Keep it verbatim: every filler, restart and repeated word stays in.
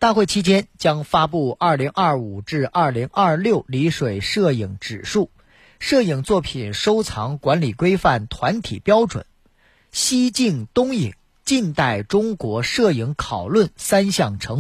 大会期间将发布二零二五至二零二六丽水摄影指数、摄影作品收藏管理规范团体标准、西镜东影近代中国摄影考论三项成